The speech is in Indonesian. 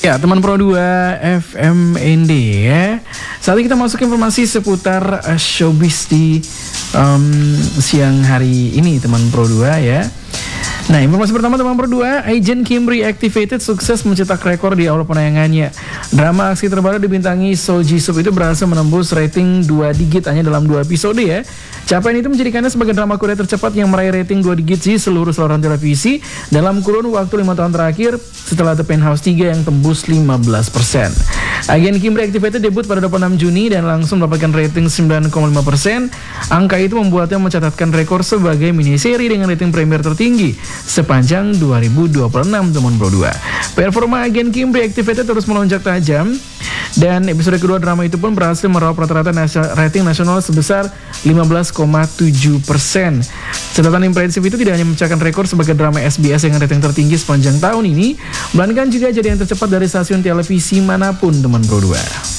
Ya, teman Pro 2 FMND ya. Saat ini kita masuk informasi seputar showbiz di siang hari ini, teman Pro 2 ya. Nah, informasi pertama teman Pro 2, Agent Kim Reactivated sukses mencetak rekor di awal penayangannya. Drama aksi terbaru dibintangi So Ji Sup itu berhasil menembus rating 2 digit hanya dalam 2 episode ya. Capaian itu menjadikannya sebagai drama Korea tercepat yang meraih rating 2 digit di seluruh saluran televisi dalam kurun waktu 5 tahun terakhir setelah The Penthouse 3 yang tembus 15%. Agent Kim Reactivated debut pada 26 Juni dan langsung mendapatkan rating 9,5%. Angka itu membuatnya mencatatkan rekor sebagai miniseri dengan rating premier tertinggi sepanjang 2026, teman Pro 2. Performa Agent Kim Reactivated terus melonjak tajam dan episode kedua drama itu pun berhasil meraup rata-rata rating nasional sebesar 15,7%. Catatan impresif itu tidak hanya memecahkan rekor sebagai drama SBS dengan rating tertinggi sepanjang tahun ini, melainkan juga jadi yang tercepat dari stasiun televisi manapun, teman Pro 2.